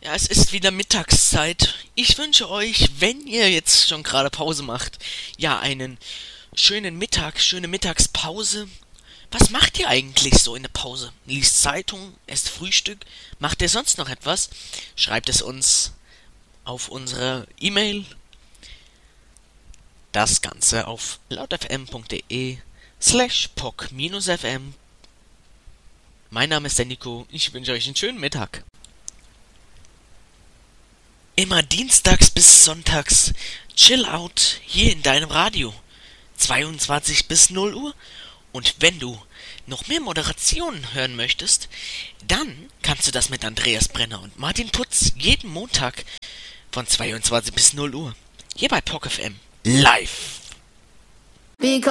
Ja, es ist wieder Mittagszeit. Ich wünsche euch, wenn ihr jetzt schon gerade Pause macht, ja, einen schönen Mittag, schöne Mittagspause. Was macht ihr eigentlich so in der Pause? Liest Zeitung, esst Frühstück? Macht ihr sonst noch etwas? Schreibt es uns auf unsere E-Mail. Das Ganze auf lautfm.de/poc-fm. Mein Name ist der Nico. Ich wünsche euch einen schönen Mittag. Immer dienstags bis sonntags Chill Out hier in deinem Radio. 22 bis 0 Uhr. Und wenn du noch mehr Moderationen hören möchtest, dann kannst du das mit Andreas Brenner und Martin Putz jeden Montag von 22 bis 0 Uhr. Hier bei POC FM. Live. Because